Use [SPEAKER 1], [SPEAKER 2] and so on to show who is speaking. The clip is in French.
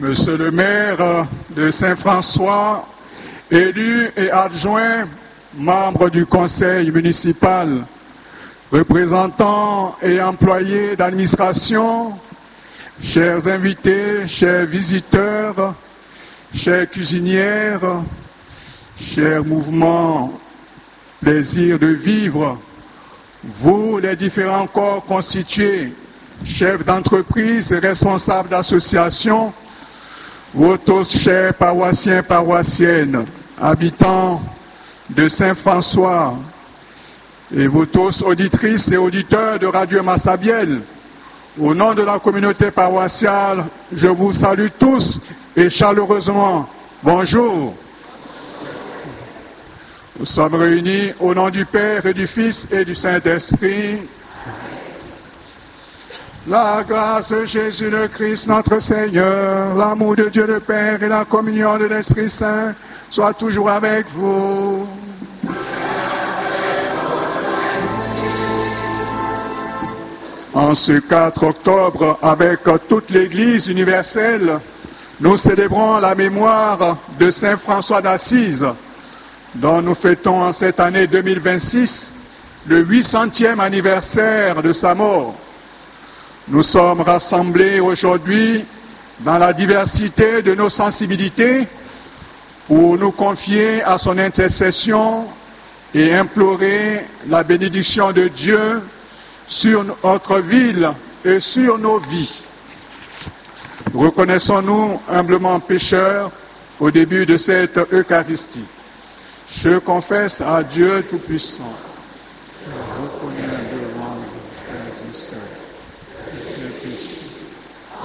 [SPEAKER 1] Monsieur le maire de Saint-François, élu et adjoint, membre du conseil municipal, représentants et employés d'administration, chers invités, chers visiteurs, chères cuisinières, chers mouvements, plaisir de vivre, vous, les différents corps constitués, chefs d'entreprise et responsables d'associations, vous tous, chers paroissiens, paroissiennes, habitants de Saint-François, et vous tous, auditrices et auditeurs de Radio Massabielle, au nom de la communauté paroissiale, je vous salue tous et chaleureusement. Bonjour. Nous sommes réunis au nom du Père et du Fils et du Saint-Esprit. La grâce de Jésus le Christ, notre Seigneur, l'amour de Dieu le Père et la communion de l'Esprit Saint soient toujours avec vous. En ce 4 octobre, avec toute l'Église universelle, nous célébrons la mémoire de Saint François d'Assise, dont nous fêtons en cette année 2026 le 800e anniversaire de sa mort. Nous sommes rassemblés aujourd'hui dans la diversité de nos sensibilités pour nous confier à son intercession et implorer la bénédiction de Dieu sur notre ville et sur nos vies. Reconnaissons-nous humblement pécheurs au début de cette Eucharistie. Je confesse à Dieu Tout-Puissant